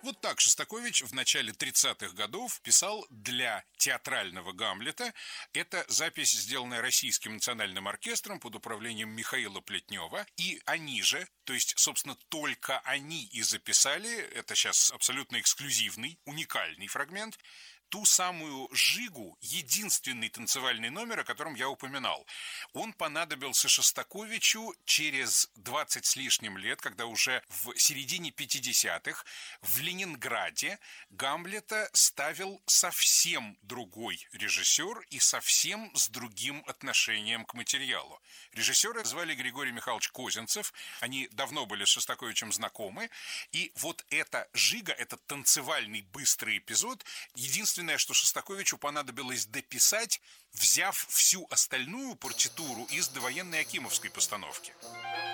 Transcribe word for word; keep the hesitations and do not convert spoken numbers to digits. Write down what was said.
Вот так Шостакович в начале тридцатых годов писал для театрального «Гамлета». Это запись, сделанная Российским национальным оркестром под управлением Михаила Плетнева. И они же, то есть, собственно, только они и записали, это сейчас абсолютно эксклюзивный, уникальный фрагмент, ту самую «Жигу», единственный танцевальный номер, о котором я упоминал. Он понадобился Шостаковичу через двадцать с лишним лет, когда уже в середине пятидесятых в Ленинграде Гамлета ставил совсем другой режиссер и совсем с другим отношением к материалу. Режиссера звали Григорий Михайлович Козинцев, они давно были с Шостаковичем знакомы, и вот эта «Жига», этот танцевальный быстрый эпизод, единственный Единственное, что Шостаковичу понадобилось дописать, взяв всю остальную партитуру из довоенной Акимовской постановки.